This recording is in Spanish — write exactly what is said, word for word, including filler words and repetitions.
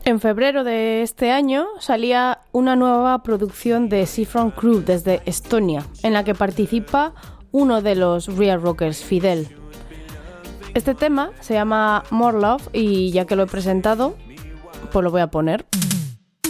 En febrero de este año salía una nueva producción de Seafront Crew desde Estonia, en la que participa uno de los Real Rockers, Fidel. Este tema se llama More Love y ya que lo he presentado, pues lo voy a poner.